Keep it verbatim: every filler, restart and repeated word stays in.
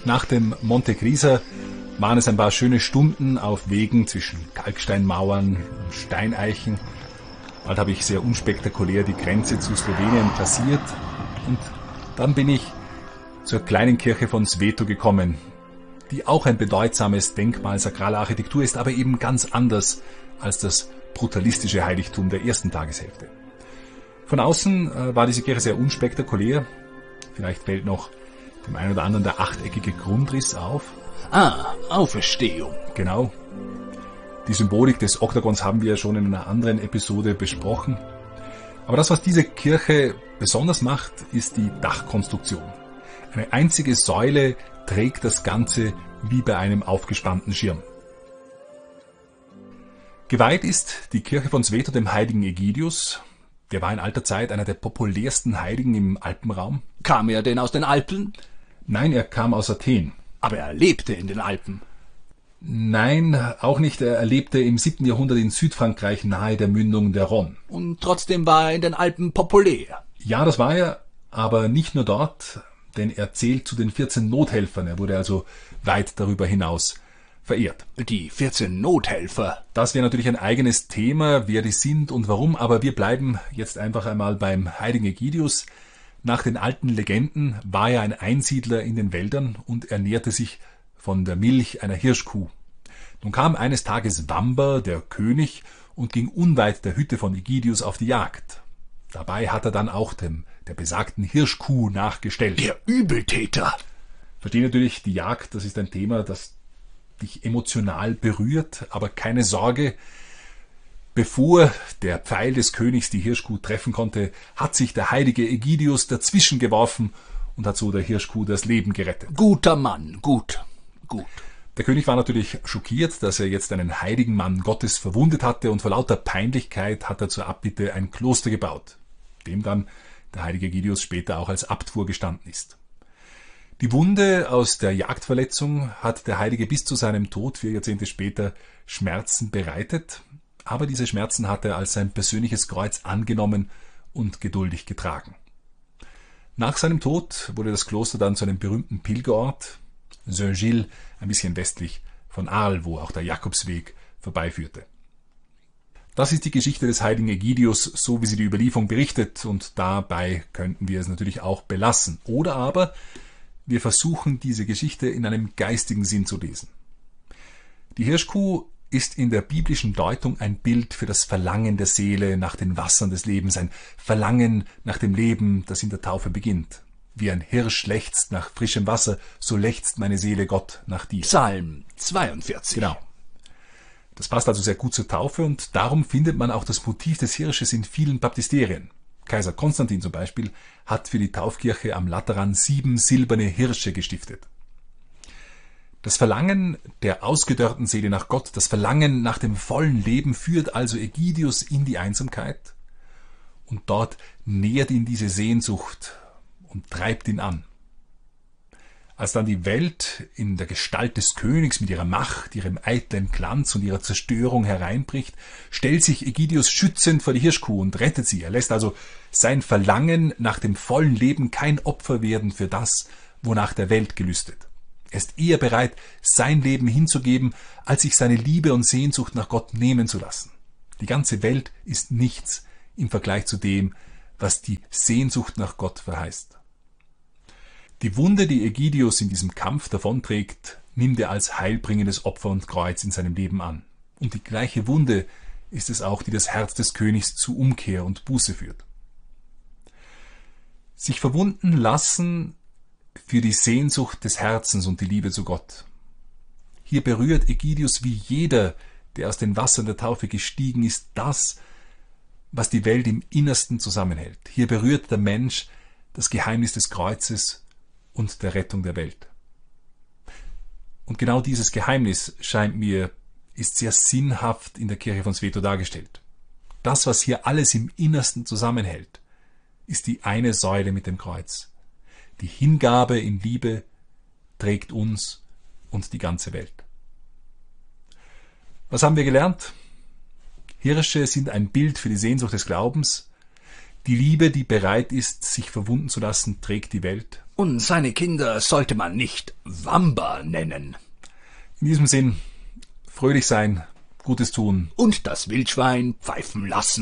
Nach dem Monte Crisa waren es ein paar schöne Stunden auf Wegen zwischen Kalksteinmauern und Steineichen. Bald habe ich sehr unspektakulär die Grenze zu Slowenien passiert und dann bin ich zur kleinen Kirche von Sveto gekommen, die auch ein bedeutsames Denkmal sakraler Architektur ist, aber eben ganz anders als das brutalistische Heiligtum der ersten Tageshälfte. Von außen äh, war diese Kirche sehr unspektakulär. Vielleicht fällt noch dem einen oder anderen der achteckige Grundriss auf. Ah, Auferstehung. Genau. Die Symbolik des Oktagons haben wir ja schon in einer anderen Episode besprochen. Aber das, was diese Kirche besonders macht, ist die Dachkonstruktion. Eine einzige Säule trägt das Ganze wie bei einem aufgespannten Schirm. Geweiht ist die Kirche von Sveto dem heiligen Egidius. Der war in alter Zeit einer der populärsten Heiligen im Alpenraum. Kam er denn aus den Alpen? Nein, er kam aus Athen. Aber er lebte in den Alpen. Nein, auch nicht. Er lebte im siebten Jahrhundert in Südfrankreich nahe der Mündung der Rhône. Und trotzdem war er in den Alpen populär. Ja, das war er, aber nicht nur dort, denn er zählt zu den vierzehn Nothelfern. Er wurde also weit darüber hinaus verehrt. Die vierzehn Nothelfer. Das wäre natürlich ein eigenes Thema, wer die sind und warum, aber wir bleiben jetzt einfach einmal beim heiligen Egidius. Nach den alten Legenden war er ein Einsiedler in den Wäldern und ernährte sich von der Milch einer Hirschkuh. Nun kam eines Tages Wamba, der König, und ging unweit der Hütte von Egidius auf die Jagd. Dabei hat er dann auch dem, der besagten Hirschkuh nachgestellt. Der Übeltäter! Verstehe natürlich, die Jagd, das ist ein Thema, das dich emotional berührt, aber keine Sorge, bevor der Pfeil des Königs die Hirschkuh treffen konnte, hat sich der heilige Egidius dazwischen geworfen und hat so der Hirschkuh das Leben gerettet. Guter Mann, gut, gut. Der König war natürlich schockiert, dass er jetzt einen heiligen Mann Gottes verwundet hatte, und vor lauter Peinlichkeit hat er zur Abbitte ein Kloster gebaut, dem dann der heilige Egidius später auch als Abt vorgestanden ist. Die Wunde aus der Jagdverletzung hat der Heilige bis zu seinem Tod vier Jahrzehnte später Schmerzen bereitet, aber diese Schmerzen hat er als sein persönliches Kreuz angenommen und geduldig getragen. Nach seinem Tod wurde das Kloster dann zu einem berühmten Pilgerort, Saint-Gilles, ein bisschen westlich von Arles, wo auch der Jakobsweg vorbeiführte. Das ist die Geschichte des heiligen Egidius, so wie sie die Überlieferung berichtet, und dabei könnten wir es natürlich auch belassen. Oder aber wir versuchen, diese Geschichte in einem geistigen Sinn zu lesen. Die Hirschkuh ist in der biblischen Deutung ein Bild für das Verlangen der Seele nach den Wassern des Lebens, ein Verlangen nach dem Leben, das in der Taufe beginnt. Wie ein Hirsch lechzt nach frischem Wasser, so lechzt meine Seele Gott nach dir. Psalm zweiundvierzig. Genau. Das passt also sehr gut zur Taufe, und darum findet man auch das Motiv des Hirsches in vielen Baptisterien. Kaiser Konstantin zum Beispiel hat für die Taufkirche am Lateran sieben silberne Hirsche gestiftet. Das Verlangen der ausgedörrten Seele nach Gott, das Verlangen nach dem vollen Leben führt also Egidius in die Einsamkeit, und dort nährt ihn diese Sehnsucht und treibt ihn an. Als dann die Welt in der Gestalt des Königs mit ihrer Macht, ihrem eitlen Glanz und ihrer Zerstörung hereinbricht, stellt sich Egidius schützend vor die Hirschkuh und rettet sie. Er lässt also sein Verlangen nach dem vollen Leben kein Opfer werden für das, wonach der Welt gelüstet. Er ist eher bereit, sein Leben hinzugeben, als sich seine Liebe und Sehnsucht nach Gott nehmen zu lassen. Die ganze Welt ist nichts im Vergleich zu dem, was die Sehnsucht nach Gott verheißt. Die Wunde, die Egidius in diesem Kampf davonträgt, nimmt er als heilbringendes Opfer und Kreuz in seinem Leben an. Und die gleiche Wunde ist es auch, die das Herz des Königs zu Umkehr und Buße führt. Sich verwunden lassen für die Sehnsucht des Herzens und die Liebe zu Gott. Hier berührt Egidius wie jeder, der aus den Wassern der Taufe gestiegen ist, das, was die Welt im Innersten zusammenhält. Hier berührt der Mensch das Geheimnis des Kreuzes und der Rettung der Welt. Und genau dieses Geheimnis, scheint mir, ist sehr sinnhaft in der Kirche von Sveto dargestellt. Das, was hier alles im Innersten zusammenhält, ist die eine Säule mit dem Kreuz. Die Hingabe in Liebe trägt uns und die ganze Welt. Was haben wir gelernt? Hirsche sind ein Bild für die Sehnsucht des Glaubens. Die Liebe, die bereit ist, sich verwunden zu lassen, trägt die Welt. Und seine Kinder sollte man nicht Wamba nennen. In diesem Sinn, fröhlich sein, Gutes tun. Und das Wildschwein pfeifen lassen.